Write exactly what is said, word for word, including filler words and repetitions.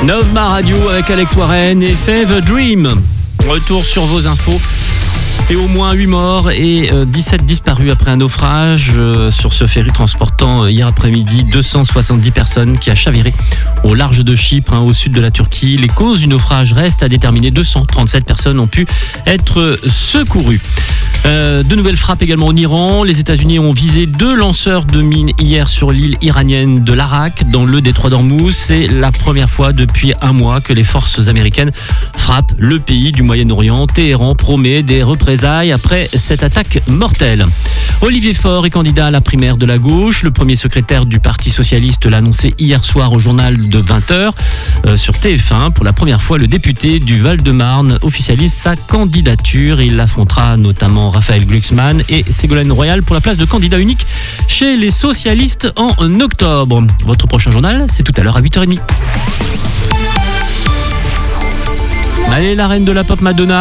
Nova Radio avec Alex Warren et Fever Dream. Retour sur vos infos. Et au moins huit morts et dix-sept disparus après un naufrage sur ce ferry transportant hier après-midi deux cent soixante-dix personnes qui a chaviré au large de Chypre, hein, au sud de la Turquie. Les causes du naufrage restent à déterminer. deux cent trente-sept personnes ont pu être secourues. Euh, de nouvelles frappes également en Iran. Les États-Unis ont visé deux lanceurs de mines hier sur l'île iranienne de l'Arak, dans le détroit d'Ormuz. C'est la première fois depuis un mois que les forces américaines frappent le pays du Moyen-Orient. Téhéran promet des représailles après cette attaque mortelle. Olivier Faure est candidat à la primaire de la gauche. Le premier secrétaire du Parti socialiste l'a annoncé hier soir au journal de vingt heures euh, sur T F un. Pour la première fois, le député du Val-de-Marne officialise sa candidature. Il affrontera notamment Raphaël Glucksmann et Ségolène Royal pour la place de candidat unique chez les socialistes en octobre. Votre prochain journal, c'est tout à l'heure à huit heures trente. Allez, la reine de la pop Madonna.